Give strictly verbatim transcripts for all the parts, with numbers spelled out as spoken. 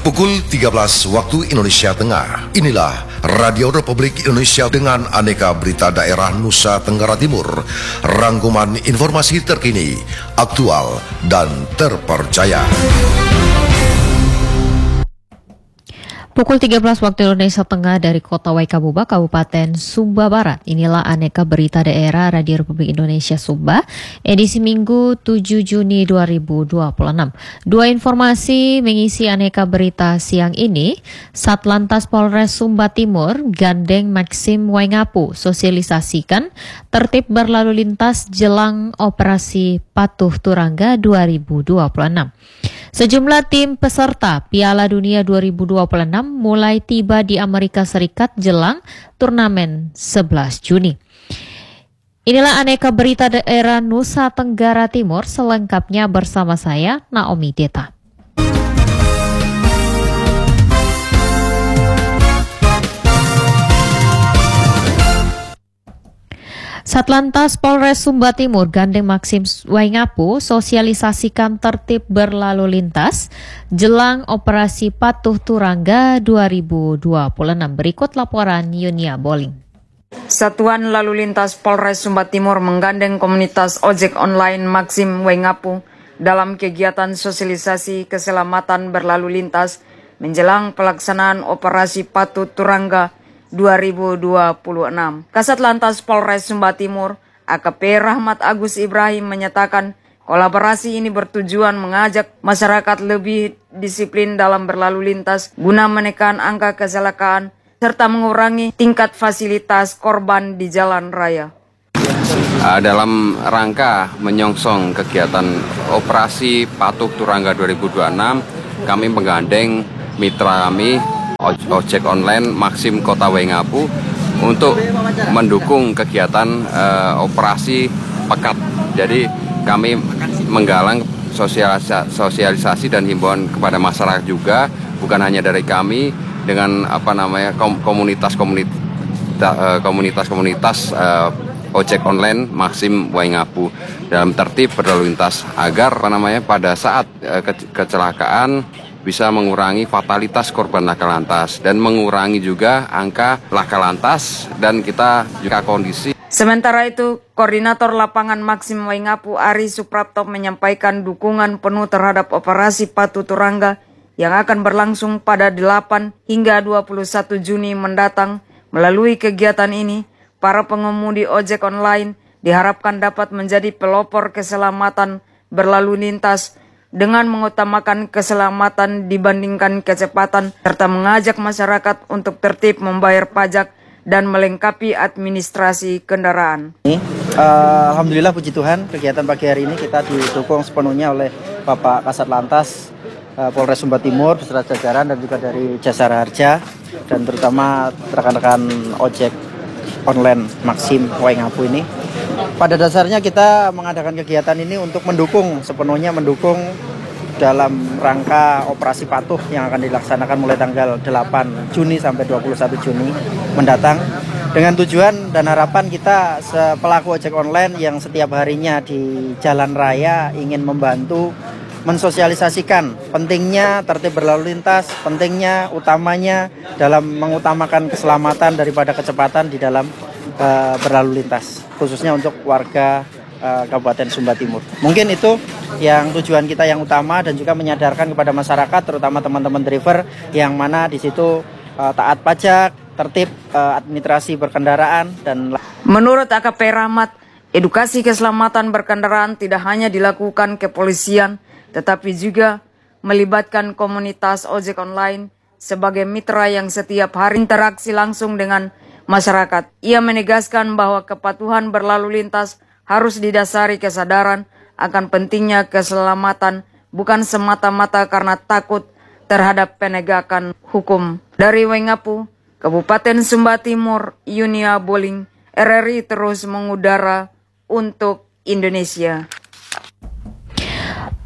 Pukul tiga belas waktu Indonesia Tengah. Inilah Radio Republik Indonesia dengan aneka berita daerah Nusa Tenggara Timur. Rangkuman informasi terkini, aktual, dan terpercaya. Pukul tiga belas waktu Indonesia Tengah dari Kota Waikabubak, Kabupaten Sumba Barat. Inilah aneka berita daerah Radio Republik Indonesia Sumba, edisi Minggu tujuh Juni dua ribu dua puluh enam. Dua informasi mengisi aneka berita siang ini. Satlantas Polres Sumba Timur gandeng Maxim Waingapu sosialisasikan tertib berlalu lintas jelang operasi Patuh Turangga dua ribu dua puluh enam. Sejumlah tim peserta Piala Dunia dua ribu dua puluh enam mulai tiba di Amerika Serikat jelang turnamen sebelas Juni. Inilah aneka berita daerah Nusa Tenggara Timur, selengkapnya bersama saya, Naomi Deta. Satlantas Polres Sumba Timur gandeng Maxim Waingapu sosialisasikan tertib berlalu lintas jelang operasi Patuh Turangga dua ribu dua puluh enam. Berikut laporan Yunia Boling. Satuan Lalu Lintas Polres Sumba Timur menggandeng komunitas ojek online Maxim Waingapu dalam kegiatan sosialisasi keselamatan berlalu lintas menjelang pelaksanaan operasi Patuh Turangga dua ribu dua puluh enam. Kasat Lantas Polres Sumba Timur, A K P Rahmat Agus Ibrahim menyatakan kolaborasi ini bertujuan mengajak masyarakat lebih disiplin dalam berlalu lintas guna menekan angka kecelakaan serta mengurangi tingkat fasilitas korban di jalan raya. Dalam rangka menyongsong kegiatan operasi Patuh Turangga dua ribu dua puluh enam, kami menggandeng mitra kami ojek online Maxim Kota Waingapu untuk mendukung kegiatan uh, operasi pekat. Jadi kami menggalang sosialisasi, sosialisasi dan himbauan kepada masyarakat juga, bukan hanya dari kami, dengan apa namanya komunitas-komunitas komunitas-komunitas uh, ojek online Maxim Waingapu dalam tertib berlalu lintas agar apa namanya pada saat uh, ke kecelakaan bisa mengurangi fatalitas korban laka lantas dan mengurangi juga angka laka lantas dan kita juga kondisi. Sementara itu, Koordinator Lapangan Maxim Waingapu Ari Suprapto menyampaikan dukungan penuh terhadap operasi Patuh Turangga yang akan berlangsung pada delapan hingga dua puluh satu Juni mendatang. Melalui kegiatan ini, para pengemudi ojek online diharapkan dapat menjadi pelopor keselamatan berlalu lintas dengan mengutamakan keselamatan dibandingkan kecepatan, serta mengajak masyarakat untuk tertib membayar pajak dan melengkapi administrasi kendaraan. Uh, Alhamdulillah, puji Tuhan, kegiatan pagi hari ini kita didukung sepenuhnya oleh Bapak Kasat Lantas uh, Polres Sumba Timur beserta jajaran dan juga dari Jasara Harja dan terutama rekan-rekan ojek online Maxim Waingapu ini. Pada dasarnya kita mengadakan kegiatan ini untuk mendukung, sepenuhnya mendukung dalam rangka operasi patuh yang akan dilaksanakan mulai tanggal delapan Juni sampai dua puluh satu Juni mendatang. Dengan tujuan dan harapan kita pelaku ojek online yang setiap harinya di jalan raya ingin membantu mensosialisasikan pentingnya tertib berlalu lintas, pentingnya utamanya dalam mengutamakan keselamatan daripada kecepatan di dalam uh, berlalu lintas, khususnya untuk warga uh, Kabupaten Sumba Timur. Mungkin itu yang tujuan kita yang utama dan juga menyadarkan kepada masyarakat, terutama teman-teman driver yang mana di situ uh, taat pajak, tertib uh, administrasi berkendaraan dan. Menurut A K P Rahmat, edukasi keselamatan berkendaraan tidak hanya dilakukan kepolisian, tetapi juga melibatkan komunitas ojek online sebagai mitra yang setiap hari interaksi langsung dengan masyarakat. Ia menegaskan bahwa kepatuhan berlalu lintas harus didasari kesadaran akan pentingnya keselamatan, bukan semata-mata karena takut terhadap penegakan hukum. Dari Waingapu, Kabupaten Sumba Timur, Yunia Boling, R R I terus mengudara untuk Indonesia.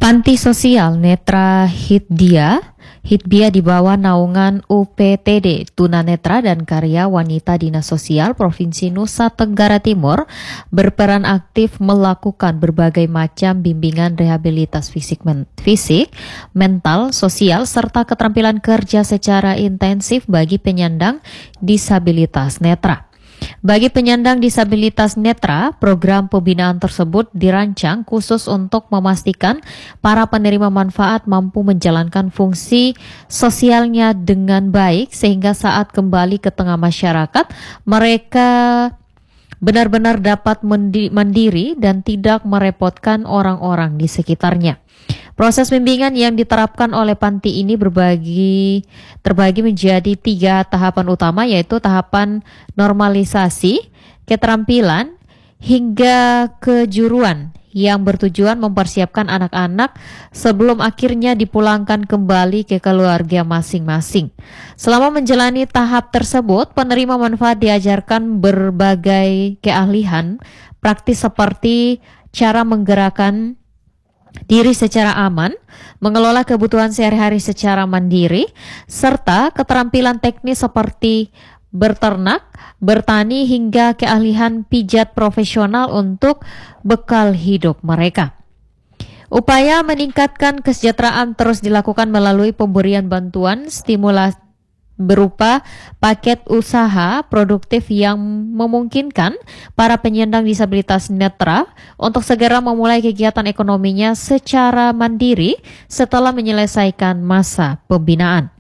Panti Sosial Netra Hidbia Hidbia di bawah naungan U P T D Tunanetra dan Karya Wanita Dinas Sosial Provinsi Nusa Tenggara Timur berperan aktif melakukan berbagai macam bimbingan rehabilitas fisik, men- fisik, mental, sosial, serta keterampilan kerja secara intensif bagi penyandang disabilitas netra. Bagi penyandang disabilitas netra, program pembinaan tersebut dirancang khusus untuk memastikan para penerima manfaat mampu menjalankan fungsi sosialnya dengan baik sehingga saat kembali ke tengah masyarakat, mereka benar-benar dapat mandiri dan tidak merepotkan orang-orang di sekitarnya. Proses bimbingan yang diterapkan oleh panti ini berbagi terbagi menjadi tiga tahapan utama, yaitu tahapan normalisasi, keterampilan, hingga kejuruan yang bertujuan mempersiapkan anak-anak sebelum akhirnya dipulangkan kembali ke keluarga masing-masing. Selama menjalani tahap tersebut, penerima manfaat diajarkan berbagai keahlian praktis seperti cara menggerakkan diri secara aman, mengelola kebutuhan sehari-hari secara mandiri, serta keterampilan teknis seperti berternak, bertani, hingga keahlian pijat profesional untuk bekal hidup mereka. Upaya meningkatkan kesejahteraan terus dilakukan melalui pemberian bantuan stimulasi berupa paket usaha produktif yang memungkinkan para penyandang disabilitas netra untuk segera memulai kegiatan ekonominya secara mandiri setelah menyelesaikan masa pembinaan.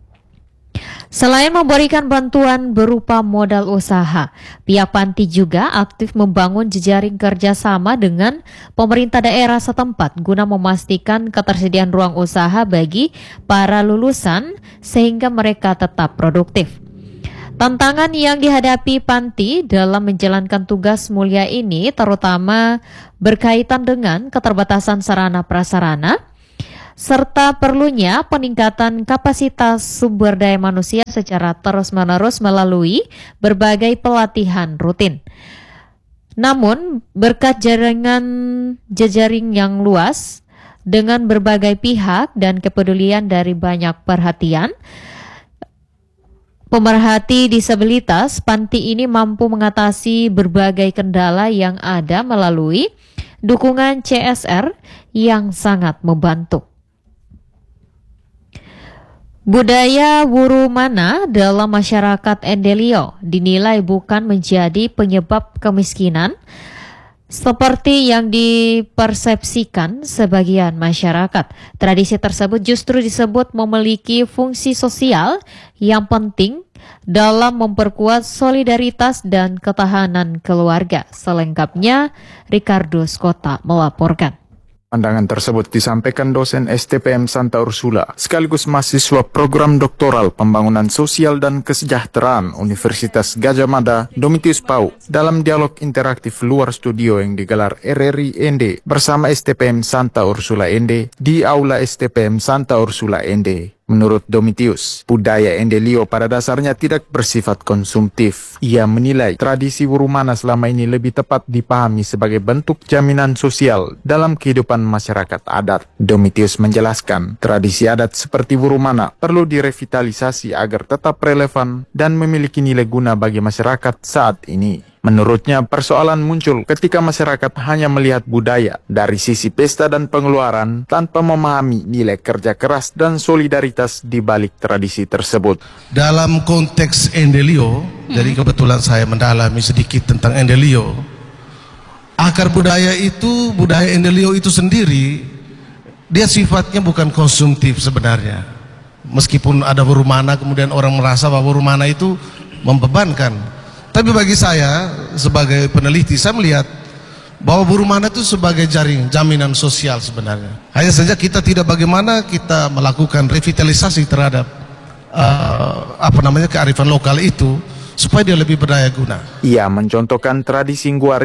Selain memberikan bantuan berupa modal usaha, pihak panti juga aktif membangun jejaring kerjasama dengan pemerintah daerah setempat guna memastikan ketersediaan ruang usaha bagi para lulusan sehingga mereka tetap produktif. Tantangan yang dihadapi panti dalam menjalankan tugas mulia ini terutama berkaitan dengan keterbatasan sarana prasarana, serta perlunya peningkatan kapasitas sumber daya manusia secara terus-menerus melalui berbagai pelatihan rutin. Namun, berkat jaringan jejaring yang luas dengan berbagai pihak dan kepedulian dari banyak perhatian, pemerhati disabilitas, panti ini mampu mengatasi berbagai kendala yang ada melalui dukungan C S R yang sangat membantu. Budaya wurumana dalam masyarakat Endelio dinilai bukan menjadi penyebab kemiskinan seperti yang dipersepsikan sebagian masyarakat. Tradisi tersebut justru disebut memiliki fungsi sosial yang penting dalam memperkuat solidaritas dan ketahanan keluarga. Selengkapnya, Ricardo Skota melaporkan. Pandangan tersebut disampaikan dosen S T P M Santa Ursula sekaligus mahasiswa program doktoral pembangunan sosial dan kesejahteraan Universitas Gadjah Mada Domitius Pau dalam dialog interaktif luar studio yang digelar R R I N D bersama S T P M Santa Ursula N D di Aula S T P M Santa Ursula N D. Menurut Domitius, budaya Endelio pada dasarnya tidak bersifat konsumtif. Ia menilai tradisi wurumana selama ini lebih tepat dipahami sebagai bentuk jaminan sosial dalam kehidupan masyarakat adat. Domitius menjelaskan, tradisi adat seperti wurumana perlu direvitalisasi agar tetap relevan dan memiliki nilai guna bagi masyarakat saat ini. Menurutnya, persoalan muncul ketika masyarakat hanya melihat budaya dari sisi pesta dan pengeluaran tanpa memahami nilai kerja keras dan solidaritas di balik tradisi tersebut. Dalam konteks Endelio, hmm. jadi kebetulan saya mendalami sedikit tentang Endelio, akar budaya itu, budaya Endelio itu sendiri, dia sifatnya bukan konsumtif sebenarnya. Meskipun ada wurumana, kemudian orang merasa bahwa wurumana itu membebankan. Tapi bagi saya sebagai peneliti, saya melihat bahwa wurumana itu sebagai jaring jaminan sosial sebenarnya. Hanya saja kita tidak bagaimana kita melakukan revitalisasi terhadap uh, apa namanya kearifan lokal itu supaya dia lebih berdaya guna. Ia mencontohkan tradisi ngguaria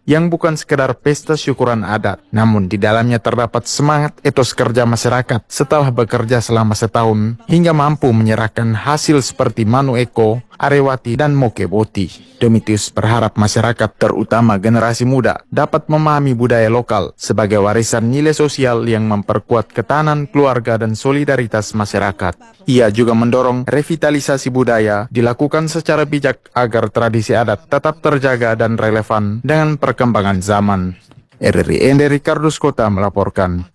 yang bukan sekedar pesta syukuran adat, namun di dalamnya terdapat semangat etos kerja masyarakat setelah bekerja selama setahun hingga mampu menyerahkan hasil seperti Manu Eko, Arewati, dan Mokeboti. Domitius berharap masyarakat, terutama generasi muda, dapat memahami budaya lokal sebagai warisan nilai sosial yang memperkuat ketahanan keluarga dan solidaritas masyarakat. Ia juga mendorong revitalisasi budaya dilakukan secara bijak agar tradisi adat tetap terjaga dan relevan dengan perkembangan zaman. R R I Ende Ricardus Kota melaporkan.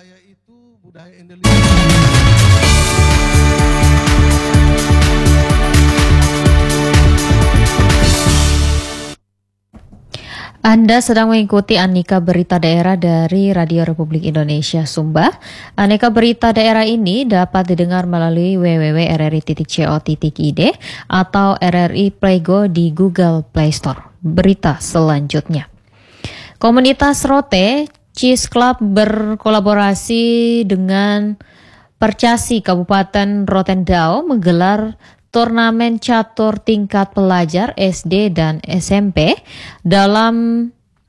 Anda sedang mengikuti Aneka Berita Daerah dari Radio Republik Indonesia Sumba. Aneka Berita Daerah ini dapat didengar melalui w w w titik r r i titik co titik i d atau R R I Playgo di Google Play Store. Berita selanjutnya. Komunitas Rote Cheese Club berkolaborasi dengan Percasi Kabupaten Rotendao menggelar turnamen catur tingkat pelajar S D dan S M P dalam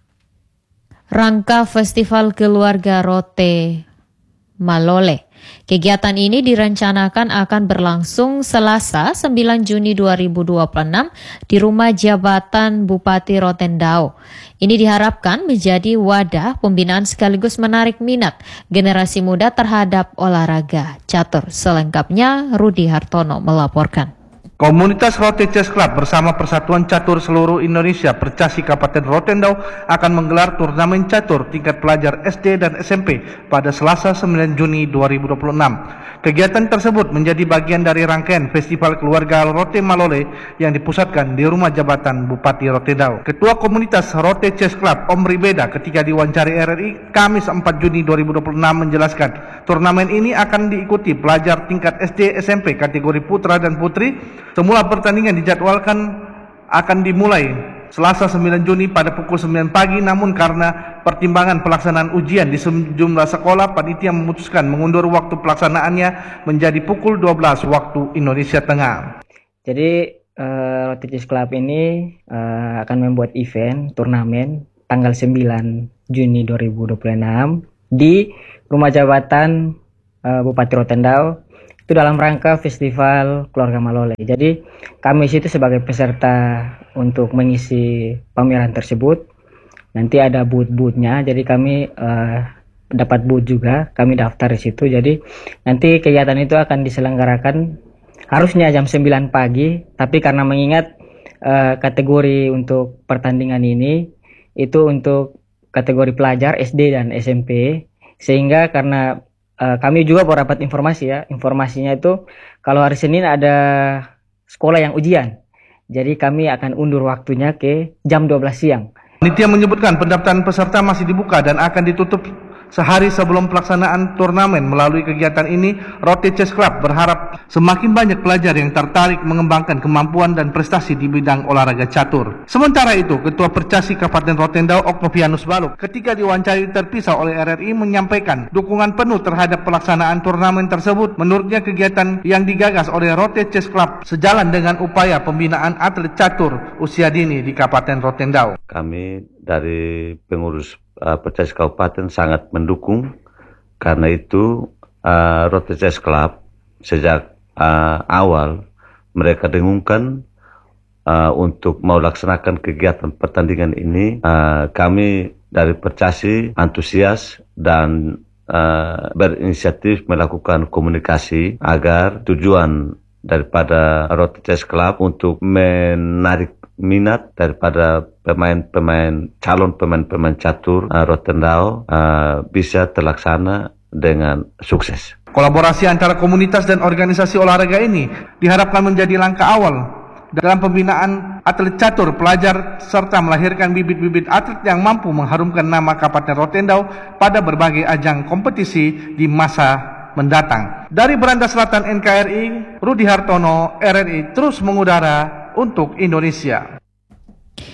rangka Festival Keluarga Rote Malole. Kegiatan ini direncanakan akan berlangsung Selasa sembilan Juni dua ribu dua puluh enam di Rumah Jabatan Bupati Rotendao. Ini diharapkan menjadi wadah pembinaan sekaligus menarik minat generasi muda terhadap olahraga catur. Selengkapnya Rudi Hartono melaporkan. Komunitas Rote Chess Club bersama Persatuan Catur Seluruh Indonesia Percasi Kabupaten Rotendao akan menggelar turnamen catur tingkat pelajar S D dan S M P pada Selasa sembilan Juni dua ribu dua puluh enam. Kegiatan tersebut menjadi bagian dari rangkaian Festival Keluarga Rote Malole yang dipusatkan di Rumah Jabatan Bupati Rotendao. Ketua Komunitas Rote Chess Club Om Ribeda ketika diwawancari R R I Kamis empat Juni dua ribu dua puluh enam menjelaskan, turnamen ini akan diikuti pelajar tingkat S D S M P kategori putra dan putri. Semula pertandingan dijadwalkan akan dimulai Selasa sembilan Juni pada pukul sembilan pagi, namun karena pertimbangan pelaksanaan ujian di sejumlah sekolah, panitia memutuskan mengundur waktu pelaksanaannya menjadi pukul dua belas waktu Indonesia Tengah. Jadi uh, Rote Chess Club ini uh, akan membuat event turnamen tanggal sembilan Juni dua ribu dua puluh enam di Rumah Jabatan uh, Bupati Rotendao. Itu dalam rangka Festival Keluarga Malole. Jadi kami situ sebagai peserta untuk mengisi pameran tersebut. Nanti ada booth-boothnya. Jadi kami uh, dapat booth juga. Kami daftar di situ. Jadi nanti kegiatan itu akan diselenggarakan harusnya jam sembilan pagi. Tapi karena mengingat uh, kategori untuk pertandingan ini itu untuk kategori pelajar S D dan S M P. Sehingga karena Uh, kami juga baru dapat informasi ya, informasinya itu kalau hari Senin ada sekolah yang ujian, jadi kami akan undur waktunya ke jam dua belas siang. Panitia menyebutkan pendaftaran peserta masih dibuka dan akan ditutup sehari sebelum pelaksanaan turnamen. Melalui kegiatan ini, Rote Chess Club berharap semakin banyak pelajar yang tertarik mengembangkan kemampuan dan prestasi di bidang olahraga catur. Sementara itu, Ketua Percasi Kabupaten Rotendao Oktavianus Baluk ketika diwawancari terpisah oleh R R I menyampaikan dukungan penuh terhadap pelaksanaan turnamen tersebut. Menurutnya kegiatan yang digagas oleh Rote Chess Club sejalan dengan upaya pembinaan atlet catur usia dini di Kabupaten Rotendao. Kami dari pengurus uh, Percasi Kabupaten sangat mendukung, karena itu uh, Rote Chess Club sejak uh, awal mereka dengungkan uh, untuk mau laksanakan kegiatan pertandingan ini. Uh, kami dari Percasi antusias dan uh, berinisiatif melakukan komunikasi agar tujuan daripada Rote Chess Club untuk menarik minat daripada pemain-pemain calon pemain-pemain catur uh, Rotendao uh, bisa terlaksana dengan sukses. Kolaborasi antara komunitas dan organisasi olahraga ini diharapkan menjadi langkah awal dalam pembinaan atlet catur pelajar serta melahirkan bibit-bibit atlet yang mampu mengharumkan nama Kabupaten Rotendao pada berbagai ajang kompetisi di masa mendatang. Dari Beranda Selatan N K R I, Rudi Hartono, R R I terus mengudara untuk Indonesia. P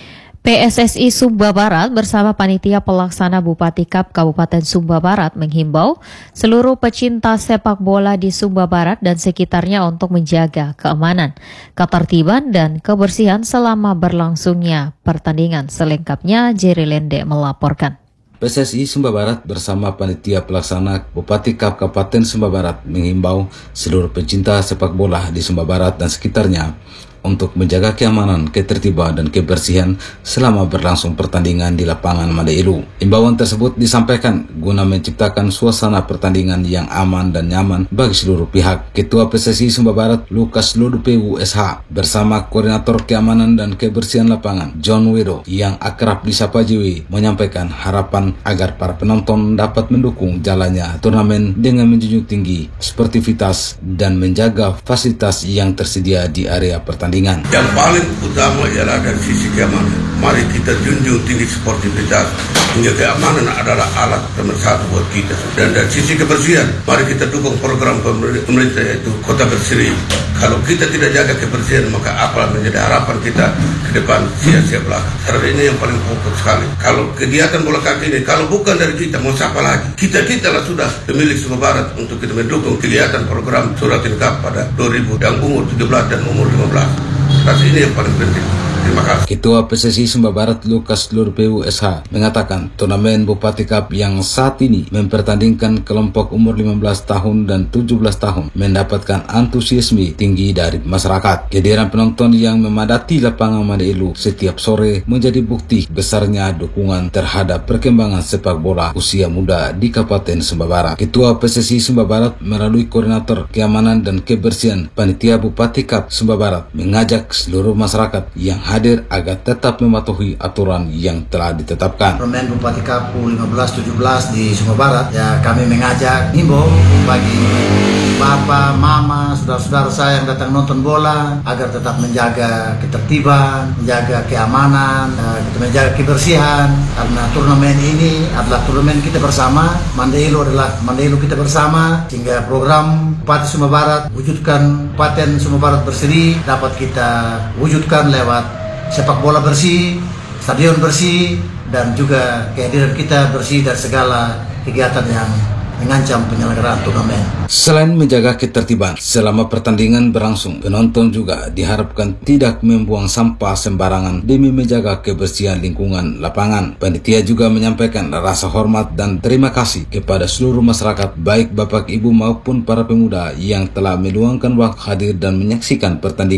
P S S I Sumba Barat bersama Panitia Pelaksana Bupati Kap Kabupaten Sumba Barat menghimbau seluruh pecinta sepak bola di Sumba Barat dan sekitarnya untuk menjaga keamanan, ketertiban, dan kebersihan selama berlangsungnya pertandingan. Selengkapnya, Jerry Lende melaporkan. P S S I Sumba Barat bersama Panitia Pelaksana Bupati Kap Kabupaten Sumba Barat menghimbau seluruh pecinta sepak bola di Sumba Barat dan sekitarnya untuk menjaga keamanan, ketertiban, dan kebersihan selama berlangsung pertandingan di lapangan Madailu. Imbauan tersebut disampaikan guna menciptakan suasana pertandingan yang aman dan nyaman bagi seluruh pihak. Ketua P S S I Sumba Barat Lukas Lodupewu S H bersama Koordinator Keamanan dan Kebersihan Lapangan John Wedo yang akrab disapa J W menyampaikan harapan agar para penonton dapat mendukung jalannya turnamen dengan menjunjung tinggi sportivitas dan menjaga fasilitas yang tersedia di area pertandingan. Yang paling utama ialah dari sisi keamanan. Mari kita junjung tinggi sportivitas. Hingga keamanan adalah alat nomor satu buat kita. Dan dari sisi kebersihan, mari kita dukung program pemerintah yaitu Kota Bersih. Kalau kita tidak jaga kebersihan, maka apa menjadi harapan kita ke depan sia-sia belaka. Karena ini yang paling pokok sekali. Kalau kegiatan bola kaki ini, kalau bukan dari kita, mau siapa lagi? Kita-kita lah sudah pemilik Sumba Barat untuk kita mendukung kegiatan program Suratin Cup pada dua ribu yang umur tujuh belas dan umur lima belas. Tapi ini yang paling penting. Terima kasih. Ketua P S S I Sumba Barat Lukas Lodupewu S H mengatakan turnamen Bupati Cup yang saat ini mempertandingkan kelompok umur lima belas tahun dan tujuh belas tahun mendapatkan antusiasme tinggi dari masyarakat. Kehadiran penonton yang memadati lapangan Madailu setiap sore menjadi bukti besarnya dukungan terhadap perkembangan sepak bola usia muda di Kabupaten Sumba Barat. Ketua P S S I Sumba Barat melalui Koordinator Keamanan dan Kebersihan Panitia Bupati Cup Sumba Barat mengajak seluruh masyarakat yang hadir agar tetap mematuhi aturan yang telah ditetapkan. Turnamen Bupati Cup U lima belas tujuh belas di Sumba Barat, ya kami mengajak himbau bagi bapak, mama, saudara-saudara saya yang datang nonton bola agar tetap menjaga ketertiban, menjaga keamanan, kita menjaga kebersihan karena turnamen ini adalah turnamen kita bersama. Madailu adalah Madailu kita bersama, sehingga program Bupati Sumba Barat wujudkan Kabupaten Sumba Barat berseri dapat kita wujudkan lewat sepak bola bersih, stadion bersih, dan juga kehadiran kita bersih dari segala kegiatan yang mengancam penyelenggaraan turnamen. Selain menjaga ketertiban selama pertandingan berlangsung, penonton juga diharapkan tidak membuang sampah sembarangan demi menjaga kebersihan lingkungan lapangan. Panitia juga menyampaikan rasa hormat dan terima kasih kepada seluruh masyarakat, baik bapak, ibu maupun para pemuda yang telah meluangkan waktu hadir dan menyaksikan pertandingan